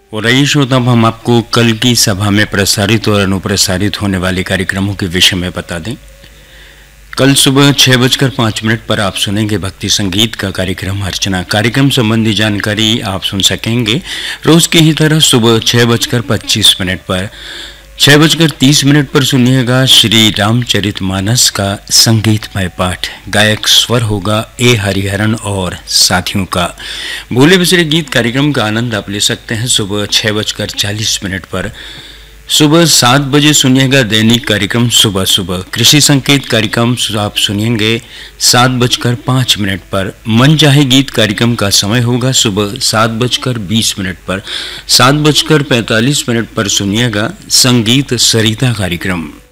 और आइए श्रोता, अब हम आपको कल की सभा में प्रसारित और अनुप्रसारित होने वाले कार्यक्रमों के विषय में बता दें। कल सुबह 6:05 पर आप सुनेंगे भक्ति संगीत का कार्यक्रम अर्चना। कार्यक्रम संबंधी जानकारी आप सुन सकेंगे रोज की ही तरह सुबह 6:25 पर। 6:30 पर सुनिएगा श्री रामचरितमानस का संगीतमय पाठ। गायक स्वर होगा ए हरिहरन और साथियों का। भूले बिसरे गीत कार्यक्रम का आनंद आप ले सकते हैं सुबह 6:40 पर। सुबह 7 बजे सुनिएगा दैनिक कार्यक्रम सुबह सुबह। कृषि संकेत कार्यक्रम आप सुनिएंगे 7:05 पर। मन चाहे गीत कार्यक्रम का समय होगा सुबह 7:20 पर। 7:45 पर सुनिएगा संगीत सरिता कार्यक्रम।